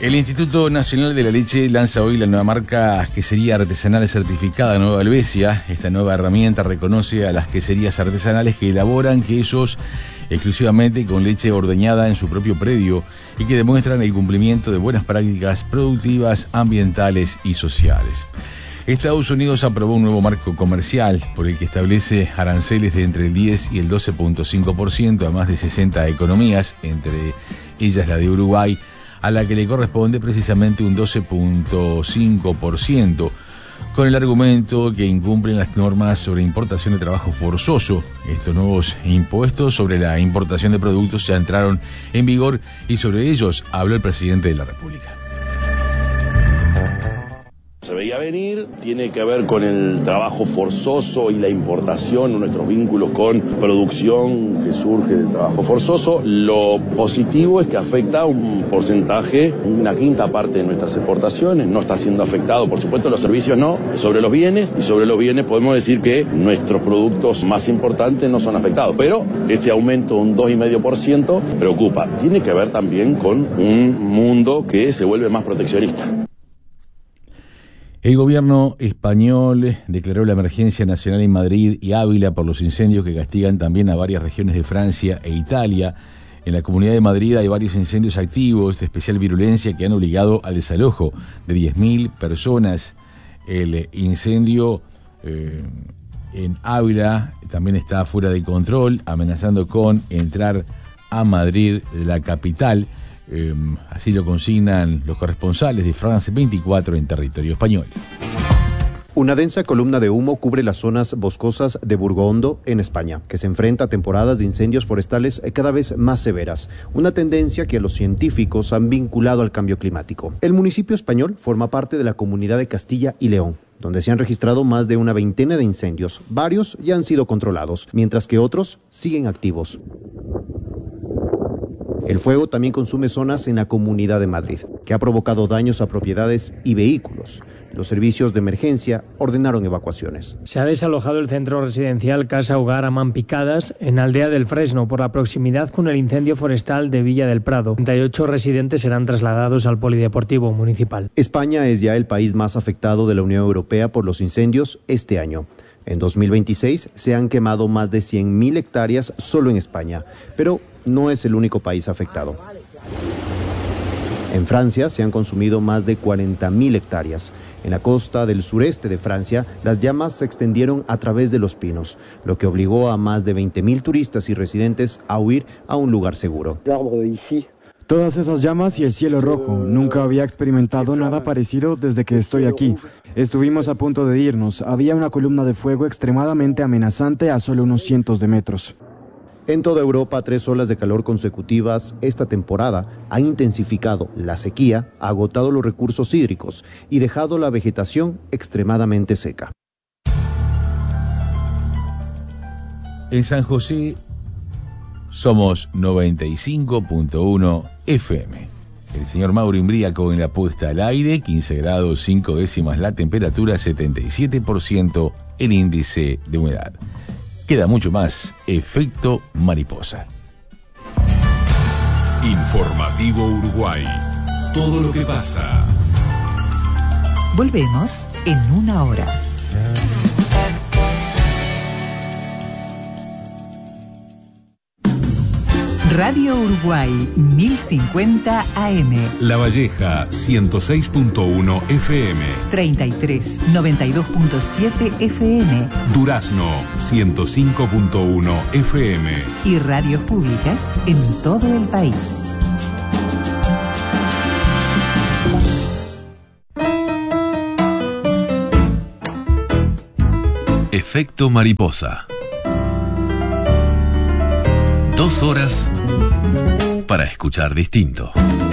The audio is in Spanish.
El Instituto Nacional de la Leche lanza hoy la nueva marca Quesería Artesanal Certificada Nueva Helvecia. Esta nueva herramienta reconoce a las queserías artesanales que elaboran quesos exclusivamente con leche ordeñada en su propio predio y que demuestran el cumplimiento de buenas prácticas productivas, ambientales y sociales. Estados Unidos aprobó un nuevo marco comercial por el que establece aranceles de entre el 10 y el 12.5% a más de 60 economías, entre ellas la de Uruguay, a la que le corresponde precisamente un 12.5%, con el argumento que incumplen las normas sobre importación de trabajo forzoso. Estos nuevos impuestos sobre la importación de productos ya entraron en vigor y sobre ellos habló el presidente de la República. Se veía venir, tiene que ver con el trabajo forzoso y la importación, nuestros vínculos con producción que surge del trabajo forzoso. Lo positivo es que afecta a un porcentaje, una quinta parte de nuestras exportaciones, no está siendo afectado, por supuesto los servicios no, sobre los bienes, y sobre los bienes podemos decir que nuestros productos más importantes no son afectados, pero ese aumento de un 2,5% preocupa. Tiene que ver también con un mundo que se vuelve más proteccionista. El gobierno español declaró la emergencia nacional en Madrid y Ávila por los incendios que castigan también a varias regiones de Francia e Italia. En la Comunidad de Madrid hay varios incendios activos de especial virulencia que han obligado al desalojo de 10.000 personas. El incendio en Ávila también está fuera de control, amenazando con entrar a Madrid, la capital. Así lo consignan los corresponsales de France 24 en territorio español. Una densa columna de humo cubre las zonas boscosas de Burgondo, en España, que se enfrenta a temporadas de incendios forestales cada vez más severas, una tendencia que los científicos han vinculado al cambio climático. El municipio español forma parte de la Comunidad de Castilla y León, donde se han registrado más de una veintena de incendios. Varios ya han sido controlados, mientras que otros siguen activos. El fuego también consume zonas en la Comunidad de Madrid, que ha provocado daños a propiedades y vehículos. Los servicios de emergencia ordenaron evacuaciones. Se ha desalojado el centro residencial Casa Hogar Amán Picadas en Aldea del Fresno por la proximidad con el incendio forestal de Villa del Prado. 38 residentes serán trasladados al polideportivo municipal. España es ya el país más afectado de la Unión Europea por los incendios este año. En 2026 se han quemado más de 100.000 hectáreas solo en España, pero no es el único país afectado. En Francia se han consumido más de 40.000 hectáreas. En la costa del sureste de Francia, las llamas se extendieron a través de los pinos, lo que obligó a más de 20.000 turistas y residentes a huir a un lugar seguro. Todas esas llamas y el cielo rojo. Nunca había experimentado nada parecido desde que estoy aquí. Estuvimos a punto de irnos. Había una columna de fuego extremadamente amenazante a solo unos cientos de metros. En toda Europa, 3 olas de calor consecutivas esta temporada han intensificado la sequía, agotado los recursos hídricos y dejado la vegetación extremadamente seca. En San José somos 95.1 FM. El señor Mauro Imbriaco en la puesta al aire, 15 grados 5 décimas la temperatura, 77% el índice de humedad. Queda mucho más. Efecto mariposa. Informativo Uruguay. Todo lo que pasa. Volvemos en una hora. Radio Uruguay 1050 AM. La Valleja 106.1 FM. 33 92.7 FM. Durazno 105.1 FM. Y radios públicas en todo el país. Efecto mariposa. 2 horas para escuchar distinto.